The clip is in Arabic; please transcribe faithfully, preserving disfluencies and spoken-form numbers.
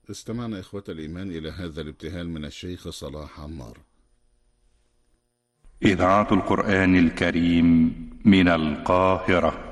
استمعنا إخوة الإيمان إلى هذا الابتهال من الشيخ صلاح عمار. إذاعة القرآن الكريم من القاهرة.